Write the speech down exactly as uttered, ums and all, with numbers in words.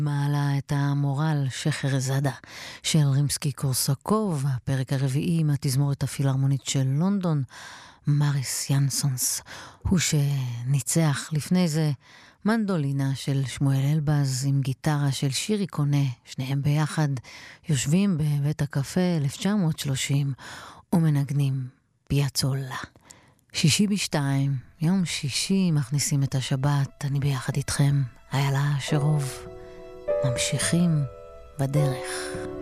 מעלה את המורל שחרזאדה של רימסקי קורסקוב, הפרק הרביעי מהתזמורת הפילהרמונית של לונדון, מריס ינסונס, הוא שניצח. לפני זה מנדולינה של שמואל אלבז עם גיטרה של שירי קונה, שניהם ביחד יושבים בבית הקפה אלף תשע מאות שלושים ומנגנים פיאצולה. שישי בשתיים, יום שישי, מכניסים את השבת, אני ביחד איתכם, איילה שרוב, ממשיכים בדרך.